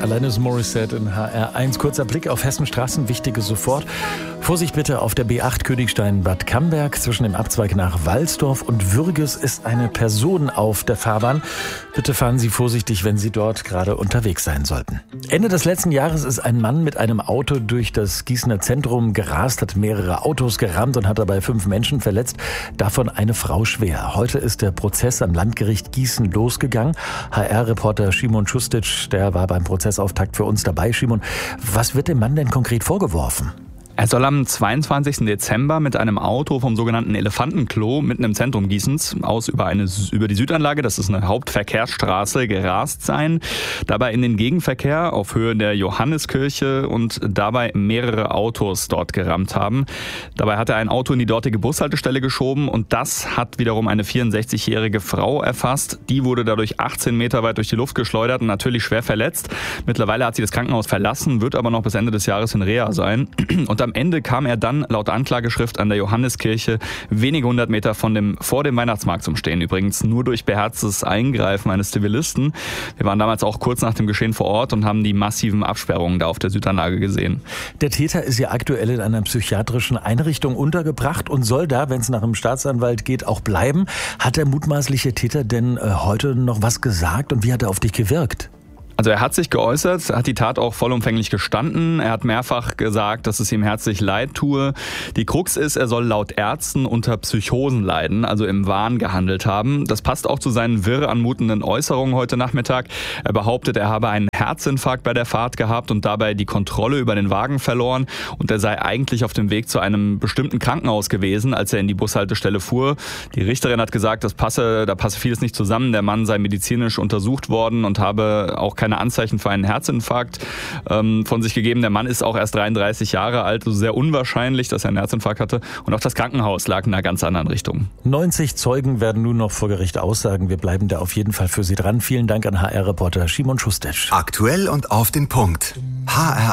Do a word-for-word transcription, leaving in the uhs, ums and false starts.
Alanis Morissette in H R eins. Kurzer Blick auf Hessenstraßen, wichtige sofort. Vorsicht bitte auf der B acht Königstein-Bad Camberg. Zwischen dem Abzweig nach Walsdorf und Würges ist eine Person auf der Fahrbahn. Bitte fahren Sie vorsichtig, wenn Sie dort gerade unterwegs sein sollten. Ende des letzten Jahres ist ein Mann mit einem Auto durch das Gießener Zentrum gerast, hat mehrere Autos gerammt und hat dabei fünf Menschen verletzt, davon eine Frau schwer. Heute ist der Prozess am Landgericht Gießen losgegangen. H R-Reporter Szymon Schustic, der war beim Prozessauftakt für uns dabei. Szymon, was wird dem Mann denn konkret vorgeworfen? Er soll am zweiundzwanzigsten Dezember mit einem Auto vom sogenannten Elefantenklo mitten im Zentrum Gießens aus über, eine, über die Südanlage, das ist eine Hauptverkehrsstraße, gerast sein. Dabei in den Gegenverkehr auf Höhe der Johanneskirche und dabei mehrere Autos dort gerammt haben. Dabei hat er ein Auto in die dortige Bushaltestelle geschoben und das hat wiederum eine vierundsechzigjährige Frau erfasst. Die wurde dadurch achtzehn Meter weit durch die Luft geschleudert und natürlich schwer verletzt. Mittlerweile hat sie das Krankenhaus verlassen, wird aber noch bis Ende des Jahres in Reha sein. Und am Ende kam er dann laut Anklageschrift an der Johanneskirche wenige hundert Meter von dem, vor dem Weihnachtsmarkt zum Stehen. Übrigens nur durch beherztes Eingreifen eines Zivilisten. Wir waren damals auch kurz nach dem Geschehen vor Ort und haben die massiven Absperrungen da auf der Südanlage gesehen. Der Täter ist ja aktuell in einer psychiatrischen Einrichtung untergebracht und soll da, wenn es nach dem Staatsanwalt geht, auch bleiben. Hat der mutmaßliche Täter denn äh, heute noch was gesagt und wie hat er auf dich gewirkt? Also er hat sich geäußert, hat die Tat auch vollumfänglich gestanden. Er hat mehrfach gesagt, dass es ihm herzlich leid tue. Die Krux ist, er soll laut Ärzten unter Psychosen leiden, also im Wahn gehandelt haben. Das passt auch zu seinen wirr anmutenden Äußerungen heute Nachmittag. Er behauptet, er habe einen Herzinfarkt bei der Fahrt gehabt und dabei die Kontrolle über den Wagen verloren. Und er sei eigentlich auf dem Weg zu einem bestimmten Krankenhaus gewesen, als er in die Bushaltestelle fuhr. Die Richterin hat gesagt, das passe, da passe vieles nicht zusammen. Der Mann sei medizinisch untersucht worden und habe auch keine Anzeichen für einen Herzinfarkt ähm, von sich gegeben. Der Mann ist auch erst dreiunddreißig Jahre alt, also sehr unwahrscheinlich, dass er einen Herzinfarkt hatte. Und auch das Krankenhaus lag in einer ganz anderen Richtung. neunzig Zeugen werden nun noch vor Gericht aussagen. Wir bleiben da auf jeden Fall für Sie dran. Vielen Dank an H R-Reporter Szymon Schustic. Aktuell und auf den Punkt. H R